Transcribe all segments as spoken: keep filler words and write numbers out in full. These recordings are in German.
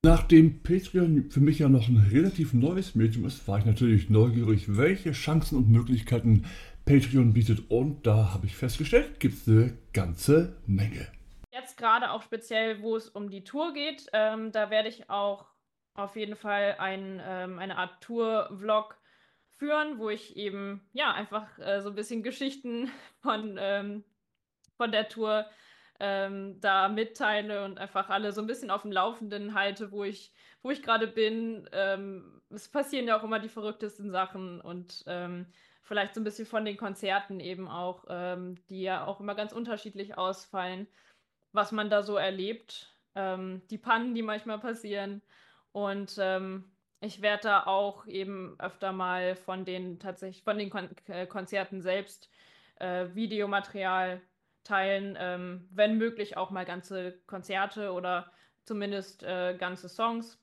Nachdem Patreon für mich ja noch ein relativ neues Medium ist, war ich natürlich neugierig, welche Chancen und Möglichkeiten Patreon bietet. Und da habe ich festgestellt, gibt es eine ganze Menge. Jetzt gerade auch speziell, wo es um die Tour geht, ähm, da werde ich auch auf jeden Fall ein, ähm, eine Art Tour-Vlog führen, wo ich eben ja einfach äh, so ein bisschen Geschichten von, ähm, von der Tour ähm, da mitteile und einfach alle so ein bisschen auf dem Laufenden halte, wo ich, wo ich gerade bin. Ähm, es passieren ja auch immer die verrücktesten Sachen und ähm, vielleicht so ein bisschen von den Konzerten eben auch, ähm, die ja auch immer ganz unterschiedlich ausfallen, was man da so erlebt, ähm, die Pannen, die manchmal passieren. Und ähm, ich werde da auch eben öfter mal von den tatsächlich von den Kon äh, Konzerten selbst äh, Videomaterial teilen, ähm, wenn möglich auch mal ganze Konzerte oder zumindest äh, ganze Songs.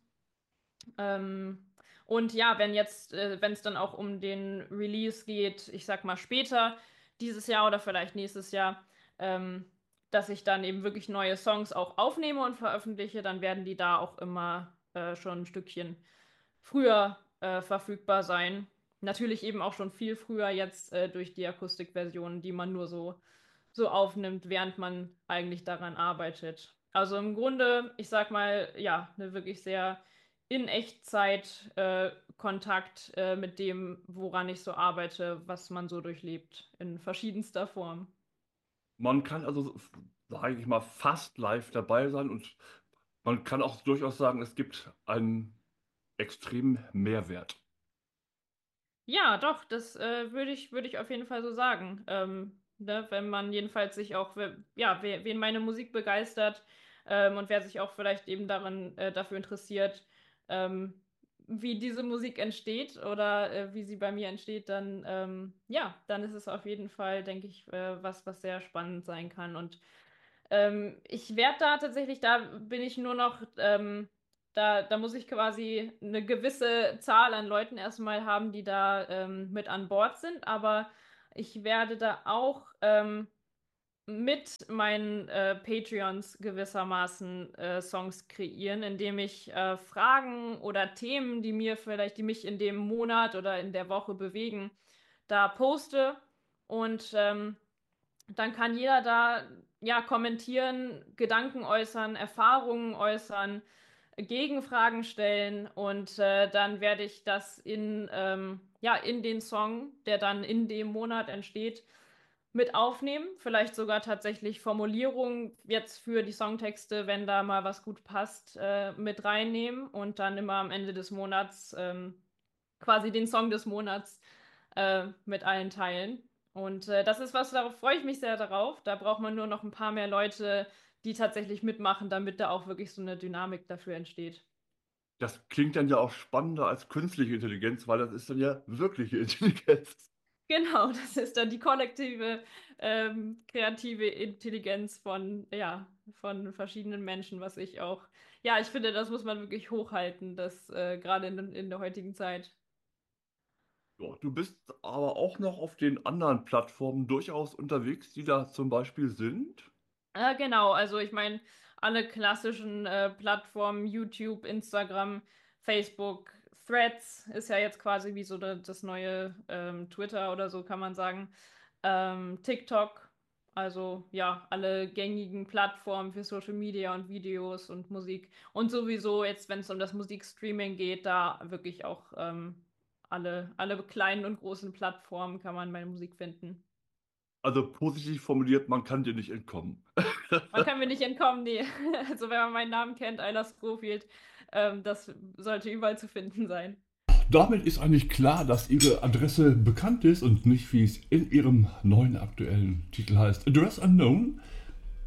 Ähm, und ja, wenn jetzt, äh, wenn es dann auch um den Release geht, ich sag mal später dieses Jahr oder vielleicht nächstes Jahr, ähm, dass ich dann eben wirklich neue Songs auch aufnehme und veröffentliche, dann werden die da auch immer äh, schon ein Stückchen früher äh, verfügbar sein. Natürlich eben auch schon viel früher jetzt äh, durch die Akustikversionen, die man nur so so aufnimmt, während man eigentlich daran arbeitet. Also im Grunde, ich sag mal, ja, eine wirklich sehr in Echtzeit äh, Kontakt äh, mit dem, woran ich so arbeite, was man so durchlebt, in verschiedenster Form. Man kann also, sage ich mal, fast live dabei sein und man kann auch durchaus sagen, es gibt einen extremen Mehrwert. Ja, doch, das äh, würde ich, würde ich auf jeden Fall so sagen. Ähm, ne, wenn man jedenfalls sich auch, we- ja, we- wen meine Musik begeistert ähm, und wer sich auch vielleicht eben darin, äh, dafür interessiert, ähm, wie diese Musik entsteht oder äh, wie sie bei mir entsteht, dann, ähm, ja, dann ist es auf jeden Fall, denke ich, äh, was, was sehr spannend sein kann. Und ähm, ich werde da tatsächlich, da bin ich nur noch, ähm, da, da muss ich quasi eine gewisse Zahl an Leuten erstmal haben, die da ähm, mit an Bord sind. Aber ich werde da auch ähm, mit meinen äh, Patreons gewissermaßen äh, Songs kreieren, indem ich äh, Fragen oder Themen, die mir vielleicht, die mich in dem Monat oder in der Woche bewegen, da poste. Und ähm, dann kann jeder da ja kommentieren, Gedanken äußern, Erfahrungen äußern, Gegenfragen stellen und äh, dann werde ich das in ähm, ja in den Song, der dann in dem Monat entsteht, mit aufnehmen. Vielleicht sogar tatsächlich Formulierungen jetzt für die Songtexte, wenn da mal was gut passt, äh, mit reinnehmen und dann immer am Ende des Monats ähm, quasi den Song des Monats äh, mit allen teilen. Und äh, das ist was, darauf freue ich mich sehr darauf. Da braucht man nur noch ein paar mehr Leute, die tatsächlich mitmachen, damit da auch wirklich so eine Dynamik dafür entsteht. Das klingt dann ja auch spannender als künstliche Intelligenz, weil das ist dann ja wirkliche Intelligenz. Genau, das ist dann die kollektive ähm, kreative Intelligenz von, ja, von verschiedenen Menschen, was ich auch, ja, ich finde, das muss man wirklich hochhalten, das äh, gerade in, in der heutigen Zeit. Ja, du bist aber auch noch auf den anderen Plattformen durchaus unterwegs, die da zum Beispiel sind. Äh, genau, also ich meine, alle klassischen äh, Plattformen, YouTube, Instagram, Facebook, Threads ist ja jetzt quasi wie so da- das neue ähm, Twitter oder so, kann man sagen. Ähm, TikTok, also ja, alle gängigen Plattformen für Social Media und Videos und Musik. Und sowieso jetzt, wenn es um das Musikstreaming geht, da wirklich auch ähm, alle, alle kleinen und großen Plattformen kann man meine Musik finden. Also positiv formuliert, man kann dir nicht entkommen. Man kann mir nicht entkommen, nee. Also wenn man meinen Namen kennt, Ayla Schofield, ähm, das sollte überall zu finden sein. Damit ist eigentlich klar, dass Ihre Adresse bekannt ist und nicht, wie es in Ihrem neuen aktuellen Titel heißt, Address Unknown.